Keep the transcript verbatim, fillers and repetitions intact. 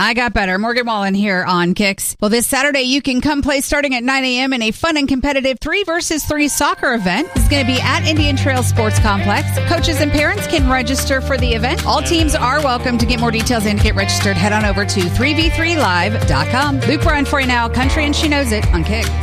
I got better. Morgan Wallen here on Kicks. Well, this Saturday, you can come play starting at nine a.m. in a fun and competitive three versus three soccer event. It's going to be at Indian Trail Sports Complex. Coaches and parents can register for the event. All teams are welcome. To get more details and get registered, head on over to three v three live dot com. Luke Bryan for you now. Country and She Knows It on Kick.